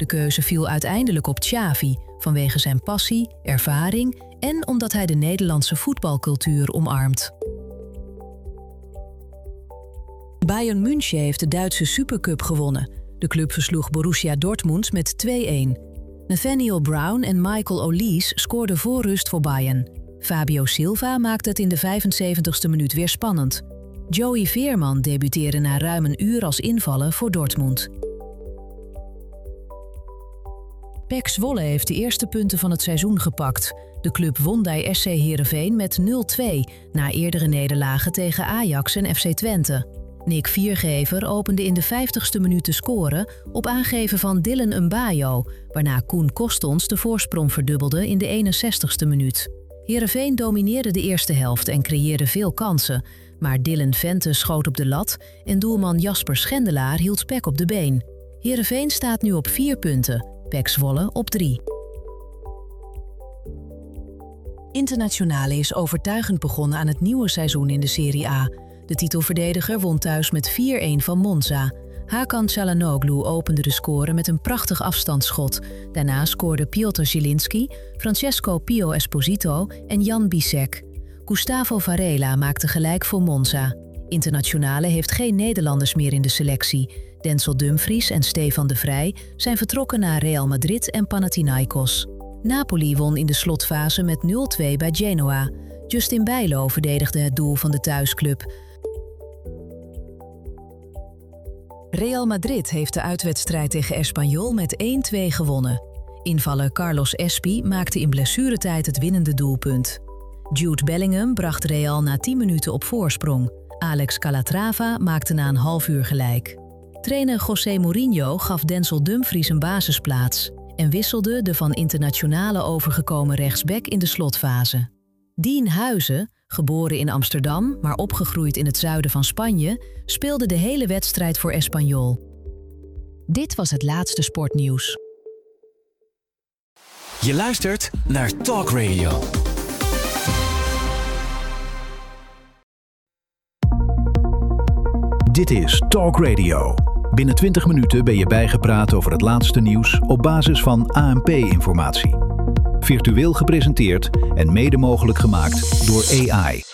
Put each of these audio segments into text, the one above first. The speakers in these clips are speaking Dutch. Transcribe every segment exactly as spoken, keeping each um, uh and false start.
De keuze viel uiteindelijk op Xavi vanwege zijn passie, ervaring en omdat hij de Nederlandse voetbalcultuur omarmt. Bayern München heeft de Duitse Supercup gewonnen. De club versloeg Borussia Dortmund met twee-een. Nathaniel Brown en Michael Olise scoorden voor rust voor Bayern. Fabio Silva maakte het in de vijfenzeventigste minuut weer spannend. Joey Veerman debuteerde na ruim een uur als invaller voor Dortmund. P E C Zwolle heeft de eerste punten van het seizoen gepakt. De club won bij S C Heerenveen met nul-twee na eerdere nederlagen tegen Ajax en F C Twente. Nick Viergever opende in de vijftigste minuut te scoren op aangeven van Dylan Mbayo, waarna Koen Kostons de voorsprong verdubbelde in de eenenzestigste minuut. Heerenveen domineerde de eerste helft en creëerde veel kansen, maar Dylan Vente schoot op de lat en doelman Jasper Schendelaar hield P E C op de been. Heerenveen staat nu op vier punten, P E C Zwolle op drie. Internationale is overtuigend begonnen aan het nieuwe seizoen in de Serie A. De titelverdediger won thuis met vier-een van Monza. Hakan Çalhanoğlu opende de score met een prachtig afstandsschot. Daarna scoorden Piotr Zielinski, Francesco Pio Esposito en Jan Bisek. Gustavo Varela maakte gelijk voor Monza. Internationale heeft geen Nederlanders meer in de selectie. Denzel Dumfries en Stefan de Vrij zijn vertrokken naar Real Madrid en Panathinaikos. Napoli won in de slotfase met nul-twee bij Genoa. Justin Bijlo verdedigde het doel van de thuisclub. Real Madrid heeft de uitwedstrijd tegen Espanyol met één-twee gewonnen. Invaller Carlos Espi maakte in blessuretijd het winnende doelpunt. Jude Bellingham bracht Real na tien minuten op voorsprong. Alex Calatrava maakte na een half uur gelijk. Trainer José Mourinho gaf Denzel Dumfries een basisplaats en wisselde de van Internationale overgekomen rechtsback in de slotfase. Dien Huizen, geboren in Amsterdam, maar opgegroeid in het zuiden van Spanje, speelde de hele wedstrijd voor Espanyol. Dit was het laatste sportnieuws. Je luistert naar Talk Radio. Dit is Talk Radio. Binnen twintig minuten ben je bijgepraat over het laatste nieuws op basis van A N P-informatie. Virtueel gepresenteerd en mede mogelijk gemaakt door A I.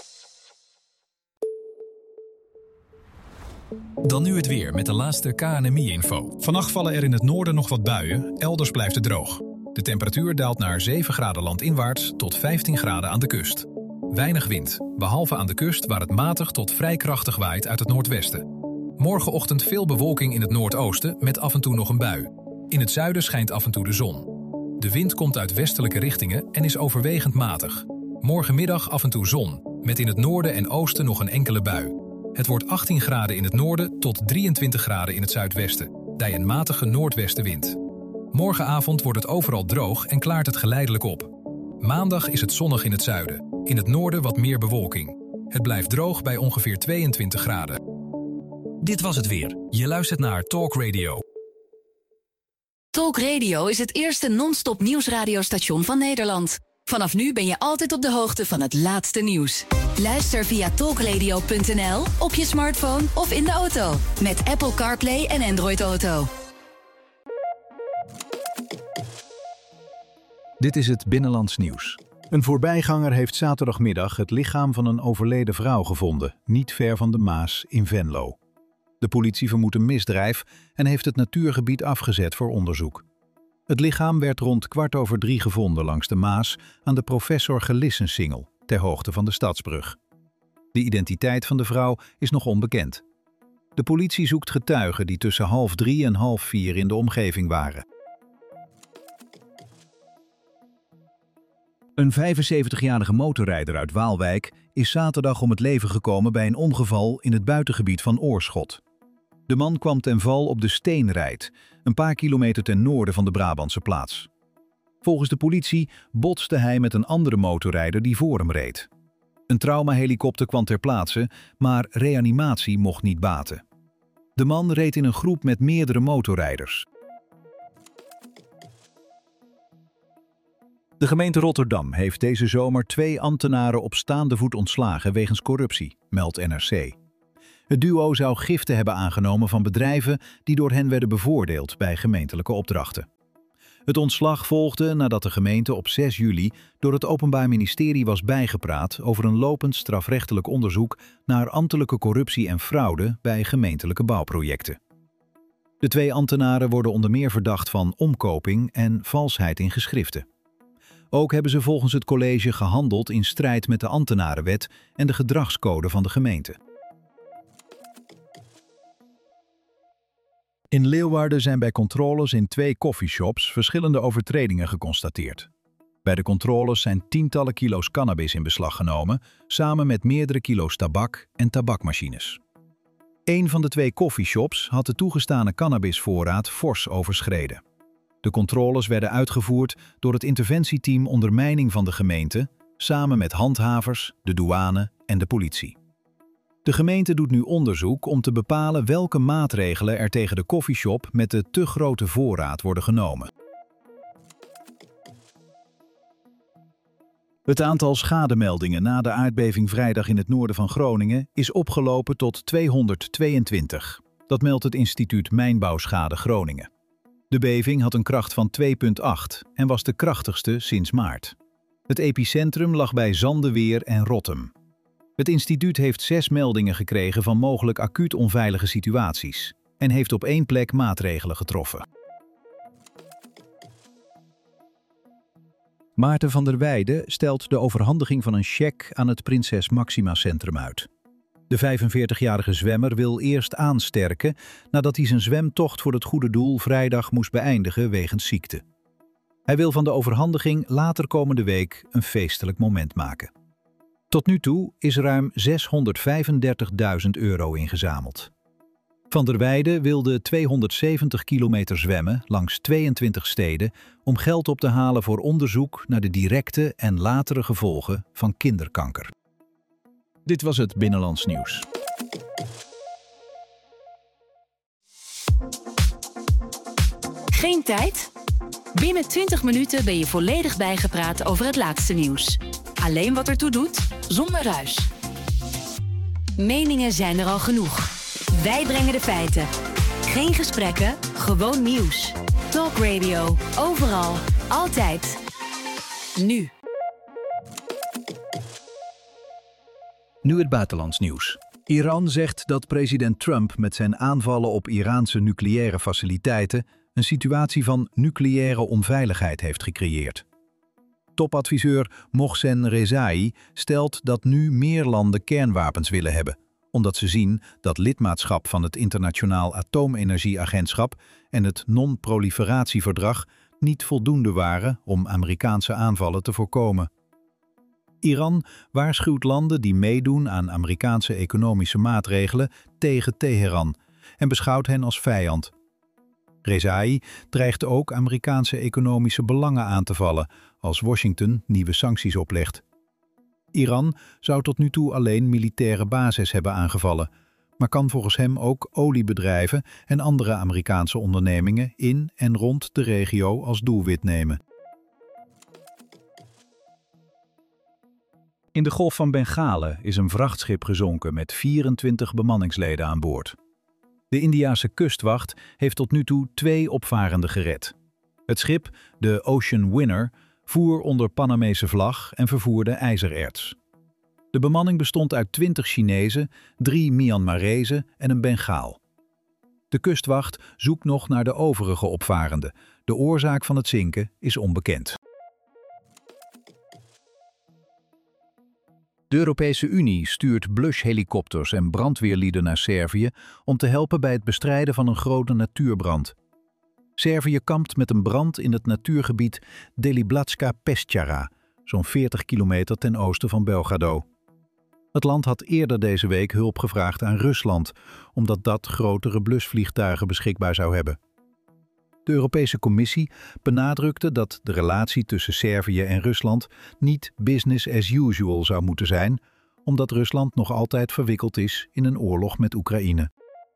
Dan nu het weer met de laatste K N M I-info. Vannacht vallen er in het noorden nog wat buien, elders blijft het droog. De temperatuur daalt naar zeven graden landinwaarts tot vijftien graden aan de kust. Weinig wind, behalve aan de kust waar het matig tot vrij krachtig waait uit het noordwesten. Morgenochtend veel bewolking in het noordoosten met af en toe nog een bui. In het zuiden schijnt af en toe de zon. De wind komt uit westelijke richtingen en is overwegend matig. Morgenmiddag af en toe zon, met in het noorden en oosten nog een enkele bui. Het wordt achttien graden in het noorden tot drieëntwintig graden in het zuidwesten, bij een matige noordwestenwind. Morgenavond wordt het overal droog en klaart het geleidelijk op. Maandag is het zonnig in het zuiden, in het noorden wat meer bewolking. Het blijft droog bij ongeveer tweeëntwintig graden. Dit was het weer. Je luistert naar Talk Radio. Talk Radio is het eerste non-stop nieuwsradiostation van Nederland. Vanaf nu ben je altijd op de hoogte van het laatste nieuws. Luister via talkradio punt n l, op je smartphone of in de auto. Met Apple CarPlay en Android Auto. Dit is het Binnenlands nieuws. Een voorbijganger heeft zaterdagmiddag het lichaam van een overleden vrouw gevonden, niet ver van de Maas in Venlo. De politie vermoedt een misdrijf en heeft het natuurgebied afgezet voor onderzoek. Het lichaam werd rond kwart over drie gevonden langs de Maas aan de Professor Gelissensingel, ter hoogte van de Stadsbrug. De identiteit van de vrouw is nog onbekend. De politie zoekt getuigen die tussen half drie en half vier in de omgeving waren. Een vijfenzeventigjarige motorrijder uit Waalwijk is zaterdag om het leven gekomen bij een ongeval in het buitengebied van Oorschot. De man kwam ten val op de Steenrijt, een paar kilometer ten noorden van de Brabantse plaats. Volgens de politie botste hij met een andere motorrijder die voor hem reed. Een traumahelikopter kwam ter plaatse, maar reanimatie mocht niet baten. De man reed in een groep met meerdere motorrijders. De gemeente Rotterdam heeft deze zomer twee ambtenaren op staande voet ontslagen wegens corruptie, meldt N R C. Het duo zou giften hebben aangenomen van bedrijven die door hen werden bevoordeeld bij gemeentelijke opdrachten. Het ontslag volgde nadat de gemeente op zes juli door het Openbaar Ministerie was bijgepraat over een lopend strafrechtelijk onderzoek naar ambtelijke corruptie en fraude bij gemeentelijke bouwprojecten. De twee ambtenaren worden onder meer verdacht van omkoping en valsheid in geschriften. Ook hebben ze volgens het college gehandeld in strijd met de ambtenarenwet en de gedragscode van de gemeente. In Leeuwarden zijn bij controles in twee koffieshops verschillende overtredingen geconstateerd. Bij de controles zijn tientallen kilo's cannabis in beslag genomen, samen met meerdere kilo's tabak en tabakmachines. Een van de twee koffieshops had de toegestane cannabisvoorraad fors overschreden. De controles werden uitgevoerd door het interventieteam ondermijning van de gemeente, samen met handhavers, de douane en de politie. De gemeente doet nu onderzoek om te bepalen welke maatregelen er tegen de koffieshop met de te grote voorraad worden genomen. Het aantal schademeldingen na de aardbeving vrijdag in het noorden van Groningen is opgelopen tot tweehonderdtweeëntwintig. Dat meldt het instituut Mijnbouwschade Groningen. De beving had een kracht van twee komma acht en was de krachtigste sinds maart. Het epicentrum lag bij Zandeweer en Rottum. Het instituut heeft zes meldingen gekregen van mogelijk acuut onveilige situaties en heeft op één plek maatregelen getroffen. Maarten van der Weijden stelt de overhandiging van een cheque aan het Prinses Maxima Centrum uit. De vijfenveertigjarige zwemmer wil eerst aansterken nadat hij zijn zwemtocht voor het goede doel vrijdag moest beëindigen wegens ziekte. Hij wil van de overhandiging later komende week een feestelijk moment maken. Tot nu toe is ruim zeshonderdvijfendertigduizend euro ingezameld. Van der Weijden wilde tweehonderdzeventig kilometer zwemmen langs tweeëntwintig steden om geld op te halen voor onderzoek naar de directe en latere gevolgen van kinderkanker. Dit was het Binnenlands Nieuws. Geen tijd? Binnen twintig minuten ben je volledig bijgepraat over het laatste nieuws. Alleen wat ertoe doet, zonder ruis. Meningen zijn er al genoeg. Wij brengen de feiten. Geen gesprekken, gewoon nieuws. Talk Radio, overal, altijd. Nu. Nu het buitenlands nieuws. Iran zegt dat president Trump met zijn aanvallen op Iraanse nucleaire faciliteiten een situatie van nucleaire onveiligheid heeft gecreëerd. Topadviseur Mohsen Rezaei stelt dat nu meer landen kernwapens willen hebben, omdat ze zien dat lidmaatschap van het Internationaal Atoomenergieagentschap en het non-proliferatieverdrag niet voldoende waren om Amerikaanse aanvallen te voorkomen. Iran waarschuwt landen die meedoen aan Amerikaanse economische maatregelen tegen Teheran en beschouwt hen als vijand. Rezaei dreigt ook Amerikaanse economische belangen aan te vallen als Washington nieuwe sancties oplegt. Iran zou tot nu toe alleen militaire bases hebben aangevallen, maar kan volgens hem ook oliebedrijven en andere Amerikaanse ondernemingen in en rond de regio als doelwit nemen. In de Golf van Bengalen is een vrachtschip gezonken met vierentwintig bemanningsleden aan boord. De Indiase kustwacht heeft tot nu toe twee opvarenden gered. Het schip, de Ocean Winner, voer onder Panamese vlag en vervoerde ijzererts. De bemanning bestond uit twintig Chinezen, drie Myanmarezen en een Bengaal. De kustwacht zoekt nog naar de overige opvarenden. De oorzaak van het zinken is onbekend. De Europese Unie stuurt blushhelikopters en brandweerlieden naar Servië om te helpen bij het bestrijden van een grote natuurbrand. Servië kampt met een brand in het natuurgebied Deliblatska Pestjara, zo'n veertig kilometer ten oosten van Belgrado. Het land had eerder deze week hulp gevraagd aan Rusland, omdat dat grotere blusvliegtuigen beschikbaar zou hebben. De Europese Commissie benadrukte dat de relatie tussen Servië en Rusland niet business as usual zou moeten zijn, omdat Rusland nog altijd verwikkeld is in een oorlog met Oekraïne.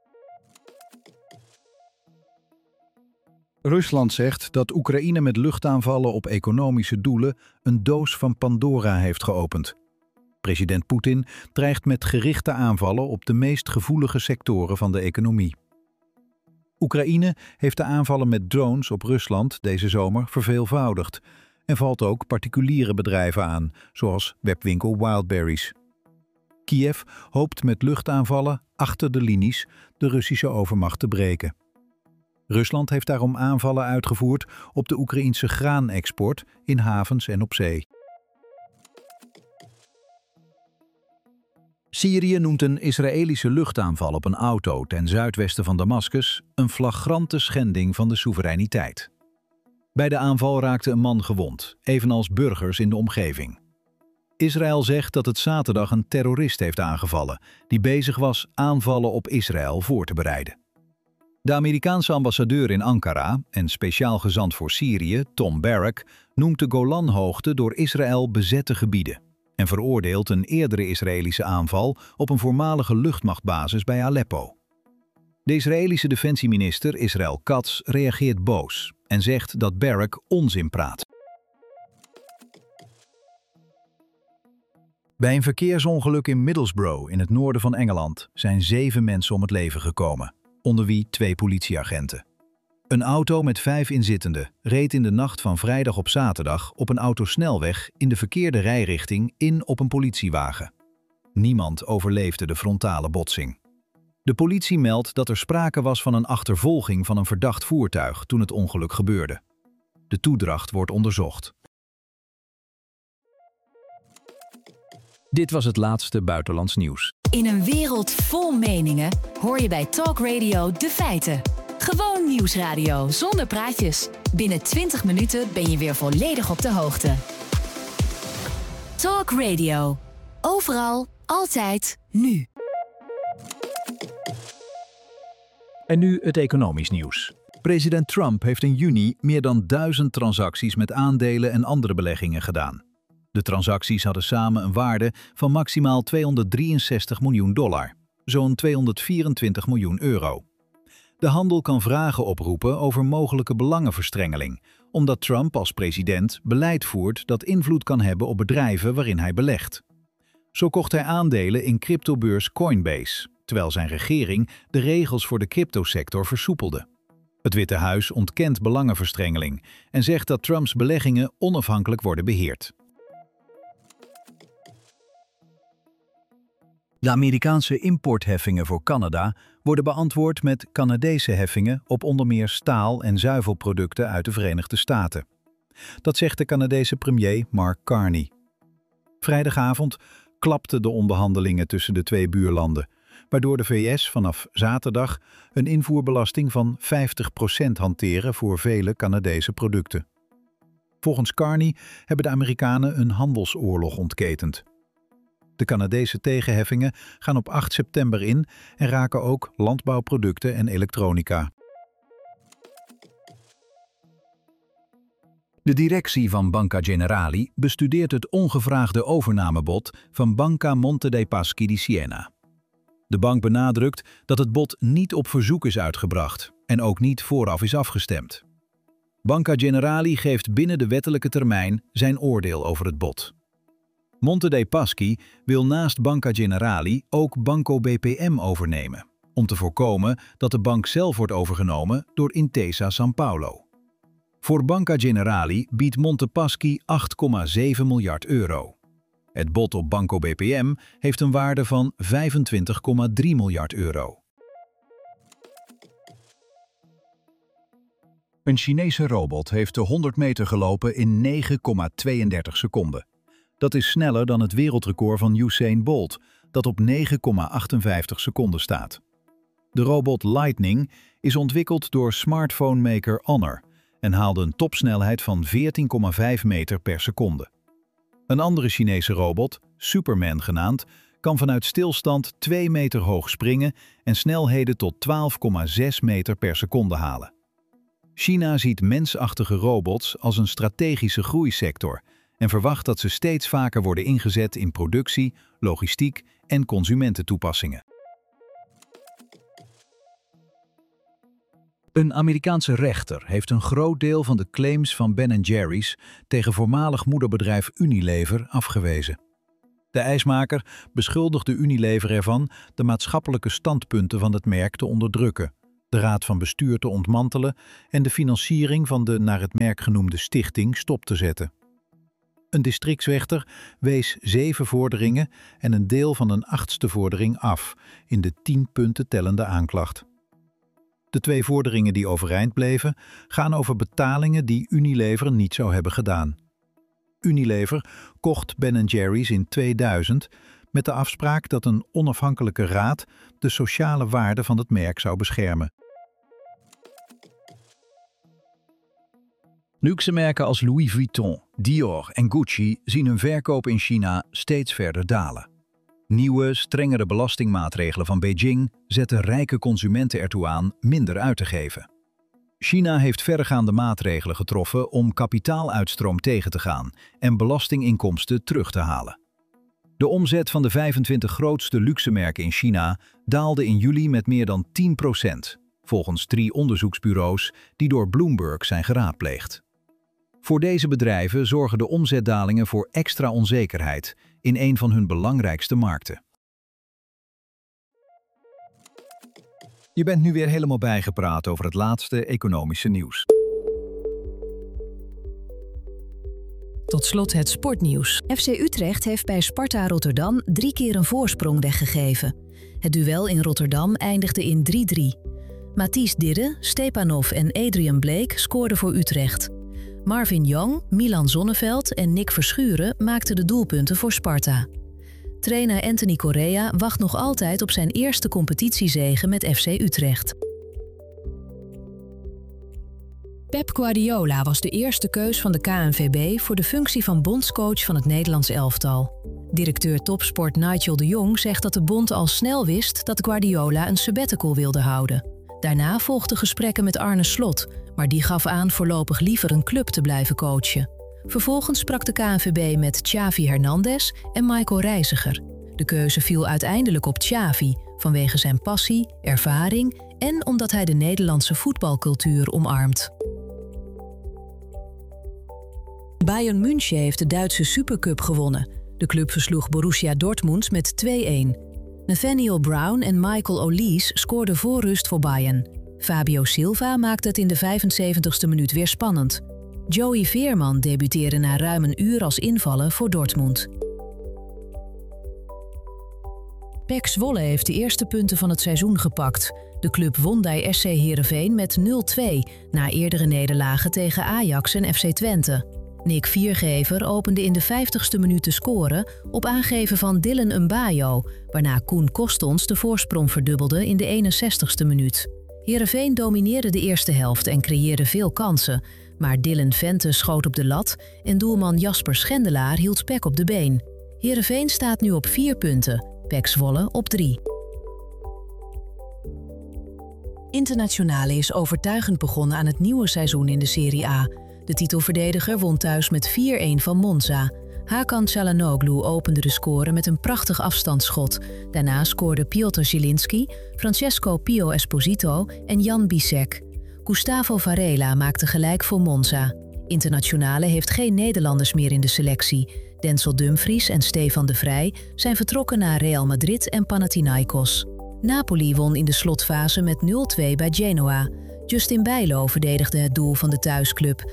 Rusland zegt dat Oekraïne met luchtaanvallen op economische doelen een doos van Pandora heeft geopend. President Poetin dreigt met gerichte aanvallen op de meest gevoelige sectoren van de economie. Oekraïne heeft de aanvallen met drones op Rusland deze zomer verveelvoudigd en valt ook particuliere bedrijven aan, zoals webwinkel Wildberries. Kiev hoopt met luchtaanvallen achter de linies de Russische overmacht te breken. Rusland heeft daarom aanvallen uitgevoerd op de Oekraïense graanexport in havens en op zee. Syrië noemt een Israëlische luchtaanval op een auto ten zuidwesten van Damascus een flagrante schending van de soevereiniteit. Bij de aanval raakte een man gewond, evenals burgers in de omgeving. Israël zegt dat het zaterdag een terrorist heeft aangevallen die bezig was aanvallen op Israël voor te bereiden. De Amerikaanse ambassadeur in Ankara en speciaal gezant voor Syrië, Tom Barrack, noemt de Golanhoogte door Israël bezette gebieden en veroordeelt een eerdere Israëlische aanval op een voormalige luchtmachtbasis bij Aleppo. De Israëlische defensieminister Israel Katz reageert boos en zegt dat Barrack onzin praat. Bij een verkeersongeluk in Middlesbrough in het noorden van Engeland zijn zeven mensen om het leven gekomen, onder wie twee politieagenten. Een auto met vijf inzittenden reed in de nacht van vrijdag op zaterdag op een autosnelweg in de verkeerde rijrichting in op een politiewagen. Niemand overleefde de frontale botsing. De politie meldt dat er sprake was van een achtervolging van een verdacht voertuig toen het ongeluk gebeurde. De toedracht wordt onderzocht. Dit was het laatste buitenlands nieuws. In een wereld vol meningen hoor je bij Talk Radio de feiten. Gewoon nieuwsradio zonder praatjes. Binnen twintig minuten ben je weer volledig op de hoogte. Talk Radio. Overal, altijd, nu. En nu het economisch nieuws. President Trump heeft in juni meer dan duizend transacties met aandelen en andere beleggingen gedaan. De transacties hadden samen een waarde van maximaal tweehonderddrieënzestig miljoen dollar, zo'n tweehonderdvierentwintig miljoen euro. De handel kan vragen oproepen over mogelijke belangenverstrengeling, omdat Trump als president beleid voert dat invloed kan hebben op bedrijven waarin hij belegt. Zo kocht hij aandelen in cryptobeurs Coinbase, terwijl zijn regering de regels voor de cryptosector versoepelde. Het Witte Huis ontkent belangenverstrengeling en zegt dat Trumps beleggingen onafhankelijk worden beheerd. De Amerikaanse importheffingen voor Canada worden beantwoord met Canadese heffingen op onder meer staal- en zuivelproducten uit de Verenigde Staten. Dat zegt de Canadese premier Mark Carney. Vrijdagavond klapten de onderhandelingen tussen de twee buurlanden, waardoor de V S vanaf zaterdag een invoerbelasting van vijftig procent hanteren voor vele Canadese producten. Volgens Carney hebben de Amerikanen een handelsoorlog ontketend. De Canadese tegenheffingen gaan op acht september in en raken ook landbouwproducten en elektronica. De directie van Banca Generali bestudeert het ongevraagde overnamebod van Banca Monte dei Paschi di Siena. De bank benadrukt dat het bod niet op verzoek is uitgebracht en ook niet vooraf is afgestemd. Banca Generali geeft binnen de wettelijke termijn zijn oordeel over het bod. Monte dei Paschi wil naast Banca Generali ook Banco B P M overnemen, om te voorkomen dat de bank zelf wordt overgenomen door Intesa Sanpaolo. Voor Banca Generali biedt Monte Paschi acht komma zeven miljard euro. Het bod op Banco B P M heeft een waarde van vijfentwintig komma drie miljard euro. Een Chinese robot heeft de honderd meter gelopen in negen komma tweeëndertig seconden. Dat is sneller dan het wereldrecord van Usain Bolt, dat op negen komma achtenvijftig seconden staat. De robot Lightning is ontwikkeld door smartphone-maker Honor en haalde een topsnelheid van veertien komma vijf meter per seconde. Een andere Chinese robot, Superman genaamd, kan vanuit stilstand twee meter hoog springen en snelheden tot twaalf komma zes meter per seconde halen. China ziet mensachtige robots als een strategische groeisector en verwacht dat ze steeds vaker worden ingezet in productie, logistiek en consumententoepassingen. Een Amerikaanse rechter heeft een groot deel van de claims van Ben en Jerry's tegen voormalig moederbedrijf Unilever afgewezen. De ijsmaker beschuldigde Unilever ervan de maatschappelijke standpunten van het merk te onderdrukken, de raad van bestuur te ontmantelen en de financiering van de naar het merk genoemde stichting stop te zetten. Een districtsrechter wees zeven vorderingen en een deel van een achtste vordering af in de tien punten tellende aanklacht. De twee vorderingen die overeind bleven gaan over betalingen die Unilever niet zou hebben gedaan. Unilever kocht Ben en Jerry's in tweeduizend met de afspraak dat een onafhankelijke raad de sociale waarde van het merk zou beschermen. Luxe merken als Louis Vuitton, Dior en Gucci zien hun verkoop in China steeds verder dalen. Nieuwe, strengere belastingmaatregelen van Beijing zetten rijke consumenten ertoe aan minder uit te geven. China heeft verregaande maatregelen getroffen om kapitaaluitstroom tegen te gaan en belastinginkomsten terug te halen. De omzet van de vijfentwintig grootste luxemerken in China daalde in juli met meer dan tien procent, volgens drie onderzoeksbureaus die door Bloomberg zijn geraadpleegd. Voor deze bedrijven zorgen de omzetdalingen voor extra onzekerheid in een van hun belangrijkste markten. Je bent nu weer helemaal bijgepraat over het laatste economische nieuws. Tot slot het sportnieuws. F C Utrecht heeft bij Sparta Rotterdam drie keer een voorsprong weggegeven. Het duel in Rotterdam eindigde in drie drie. Matthijs Dirre, Stepanov en Adrian Blake scoorden voor Utrecht. Marvin Jong, Milan Zonneveld en Nick Verschuren maakten de doelpunten voor Sparta. Trainer Anthony Correa wacht nog altijd op zijn eerste competitiezege met F C Utrecht. Pep Guardiola was de eerste keus van de K N V B voor de functie van bondscoach van het Nederlands elftal. Directeur topsport Nigel de Jong zegt dat de bond al snel wist dat Guardiola een sabbatical wilde houden. Daarna volgden gesprekken met Arne Slot, maar die gaf aan voorlopig liever een club te blijven coachen. Vervolgens sprak de K N V B met Xavi Hernandez en Michael Reiziger. De keuze viel uiteindelijk op Xavi vanwege zijn passie, ervaring en omdat hij de Nederlandse voetbalcultuur omarmt. Bayern München heeft de Duitse Supercup gewonnen. De club versloeg Borussia Dortmund met twee-een. Nathaniel Brown en Michael Olise scoorden voor rust voor Bayern. Fabio Silva maakte het in de vijfenzeventigste minuut weer spannend. Joey Veerman debuteerde na ruim een uur als invaller voor Dortmund. P E C Zwolle heeft de eerste punten van het seizoen gepakt. De club won bij S C Heerenveen met nul-twee na eerdere nederlagen tegen Ajax en F C Twente. Nick Viergever opende in de vijftigste minuut te scoren op aangeven van Dylan Mbayo, waarna Koen Kostons de voorsprong verdubbelde in de eenenzestigste minuut. Heerenveen domineerde de eerste helft en creëerde veel kansen, maar Dylan Vente schoot op de lat en doelman Jasper Schendelaar hield P E C op de been. Heerenveen staat nu op vier punten, P E C Zwolle op drie. Internationale is overtuigend begonnen aan het nieuwe seizoen in de Serie A. De titelverdediger won thuis met vier-een van Monza. Hakan Çalhanoğlu opende de score met een prachtig afstandsschot. Daarna scoorden Piotr Zielinski, Francesco Pio Esposito en Jan Bisek. Gustavo Varela maakte gelijk voor Monza. Internationale heeft geen Nederlanders meer in de selectie. Denzel Dumfries en Stefan de Vrij zijn vertrokken naar Real Madrid en Panathinaikos. Napoli won in de slotfase met nul-twee bij Genoa. Justin Bijlo verdedigde het doel van de thuisclub.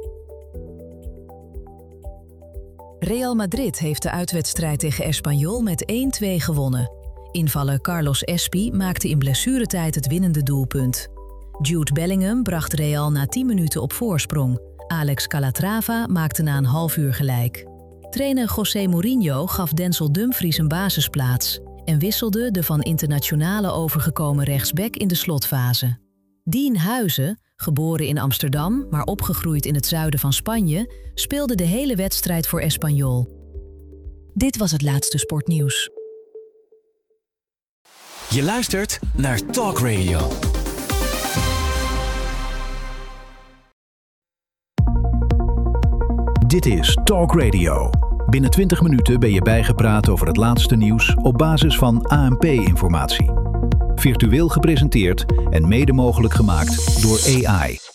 Real Madrid heeft de uitwedstrijd tegen Espanyol met één-twee gewonnen. Invaller Carlos Espi maakte in blessuretijd het winnende doelpunt. Jude Bellingham bracht Real na tien minuten op voorsprong. Alex Calatrava maakte na een half uur gelijk. Trainer José Mourinho gaf Denzel Dumfries een basisplaats en wisselde de van Internationale overgekomen rechtsback in de slotfase. Dien Huizen, geboren in Amsterdam, maar opgegroeid in het zuiden van Spanje, speelde de hele wedstrijd voor Espanyol. Dit was het laatste sportnieuws. Je luistert naar Talk Radio. Dit is Talk Radio. Binnen twintig minuten ben je bijgepraat over het laatste nieuws op basis van A N P-informatie. Virtueel gepresenteerd en mede mogelijk gemaakt door A I.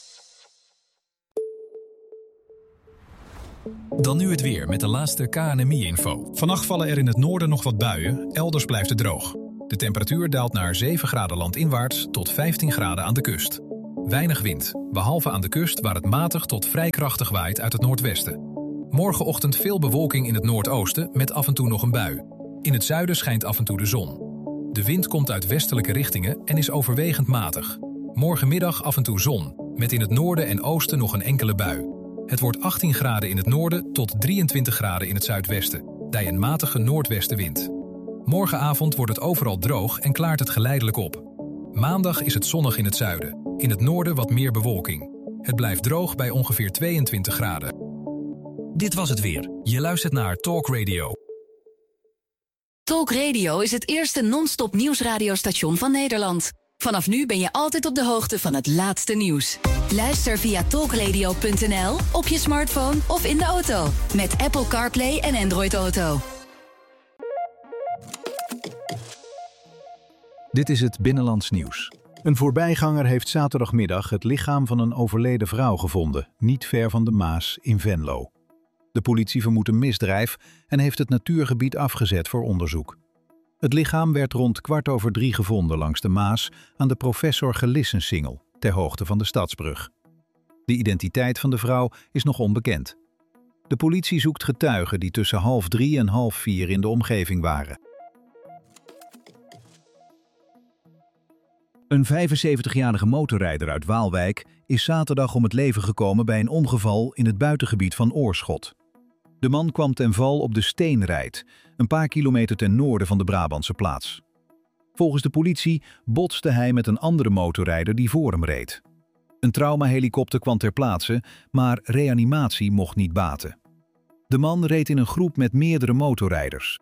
Dan nu het weer met de laatste K N M I-info. Vannacht vallen er in het noorden nog wat buien, elders blijft het droog. De temperatuur daalt naar zeven graden landinwaarts tot vijftien graden aan de kust. Weinig wind, behalve aan de kust waar het matig tot vrij krachtig waait uit het noordwesten. Morgenochtend veel bewolking in het noordoosten met af en toe nog een bui. In het zuiden schijnt af en toe de zon. De wind komt uit westelijke richtingen en is overwegend matig. Morgenmiddag af en toe zon, met in het noorden en oosten nog een enkele bui. Het wordt achttien graden in het noorden tot drieëntwintig graden in het zuidwesten, bij een matige noordwestenwind. Morgenavond wordt het overal droog en klaart het geleidelijk op. Maandag is het zonnig in het zuiden, in het noorden wat meer bewolking. Het blijft droog bij ongeveer tweeëntwintig graden. Dit was het weer. Je luistert naar Talk Radio. Talk Radio is het eerste non-stop nieuwsradiostation van Nederland. Vanaf nu ben je altijd op de hoogte van het laatste nieuws. Luister via talkradio punt n l, op je smartphone of in de auto. Met Apple CarPlay en Android Auto. Dit is het Binnenlands Nieuws. Een voorbijganger heeft zaterdagmiddag het lichaam van een overleden vrouw gevonden, niet ver van de Maas in Venlo. De politie vermoedt een misdrijf en heeft het natuurgebied afgezet voor onderzoek. Het lichaam werd rond kwart over drie gevonden langs de Maas aan de Professor Gelissensingel, ter hoogte van de Stadsbrug. De identiteit van de vrouw is nog onbekend. De politie zoekt getuigen die tussen half drie en half vier in de omgeving waren. Een vijfenzeventigjarige motorrijder uit Waalwijk is zaterdag om het leven gekomen bij een ongeval in het buitengebied van Oorschot. De man kwam ten val op de Steenrijt, een paar kilometer ten noorden van de Brabantse plaats. Volgens de politie botste hij met een andere motorrijder die voor hem reed. Een traumahelikopter kwam ter plaatse, maar reanimatie mocht niet baten. De man reed in een groep met meerdere motorrijders.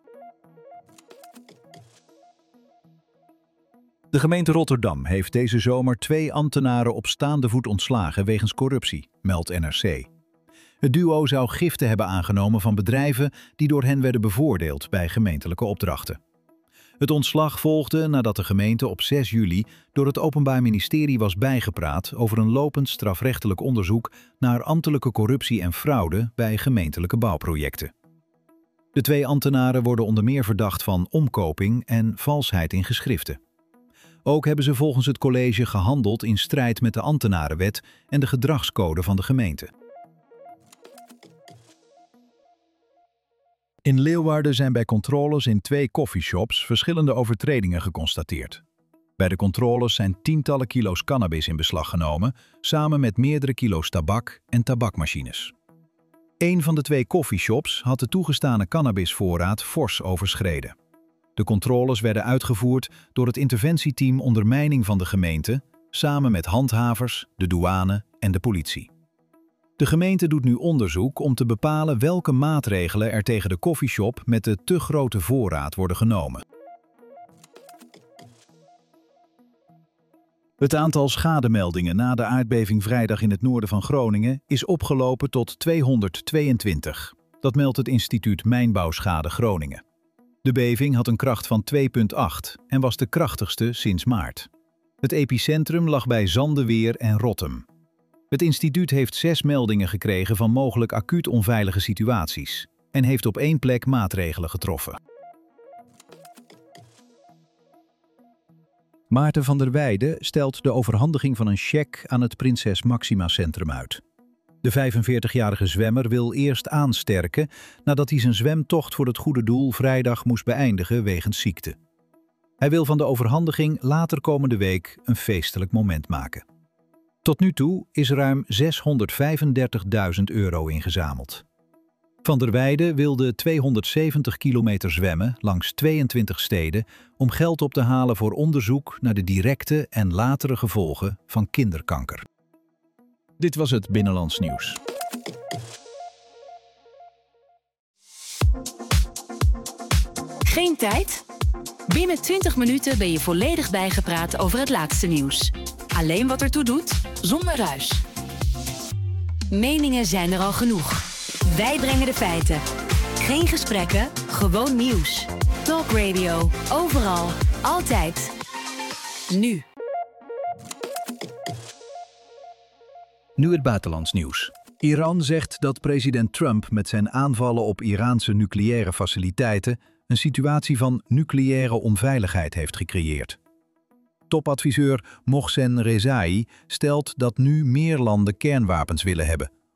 De gemeente Rotterdam heeft deze zomer twee ambtenaren op staande voet ontslagen wegens corruptie, meldt N R C. Het duo zou giften hebben aangenomen van bedrijven die door hen werden bevoordeeld bij gemeentelijke opdrachten. Het ontslag volgde nadat de gemeente op zes juli door het Openbaar Ministerie was bijgepraat over een lopend strafrechtelijk onderzoek naar ambtelijke corruptie en fraude bij gemeentelijke bouwprojecten. De twee ambtenaren worden onder meer verdacht van omkoping en valsheid in geschriften. Ook hebben ze volgens het college gehandeld in strijd met de ambtenarenwet en de gedragscode van de gemeente. In Leeuwarden zijn bij controles in twee koffieshops verschillende overtredingen geconstateerd. Bij de controles zijn tientallen kilo's cannabis in beslag genomen, samen met meerdere kilo's tabak en tabakmachines. Eén van de twee koffieshops had de toegestane cannabisvoorraad fors overschreden. De controles werden uitgevoerd door het interventieteam ondermijning van de gemeente, samen met handhavers, de douane en de politie. De gemeente doet nu onderzoek om te bepalen welke maatregelen er tegen de koffieshop met de te grote voorraad worden genomen. Het aantal schademeldingen na de aardbeving vrijdag in het noorden van Groningen is opgelopen tot tweehonderdtweeëntwintig. Dat meldt het instituut Mijnbouwschade Groningen. De beving had een kracht van twee komma acht en was de krachtigste sinds maart. Het epicentrum lag bij Zandeweer en Rottum. Het instituut heeft zes meldingen gekregen van mogelijk acuut onveilige situaties en heeft op één plek maatregelen getroffen. Maarten van der Weijden stelt de overhandiging van een cheque aan het Prinses Maxima Centrum uit. De vijfenveertigjarige zwemmer wil eerst aansterken nadat hij zijn zwemtocht voor het goede doel vrijdag moest beëindigen wegens ziekte. Hij wil van de overhandiging later komende week een feestelijk moment maken. Tot nu toe is ruim zeshonderdvijfendertigduizend euro ingezameld. Van der Weijden wilde tweehonderdzeventig kilometer zwemmen langs tweeëntwintig steden om geld op te halen voor onderzoek naar de directe en latere gevolgen van kinderkanker. Dit was het Binnenlands Nieuws. Geen tijd? Binnen twintig minuten ben je volledig bijgepraat over het laatste nieuws. Alleen wat ertoe doet, zonder ruis. Meningen zijn er al genoeg. Wij brengen de feiten. Geen gesprekken, gewoon nieuws. Talk Radio, overal, altijd. Nu. Nu het buitenlands nieuws. Iran zegt dat president Trump met zijn aanvallen op Iraanse nucleaire faciliteiten een situatie van nucleaire onveiligheid heeft gecreëerd. Topadviseur Mohsen Rezaei stelt dat nu meer landen kernwapens willen hebben,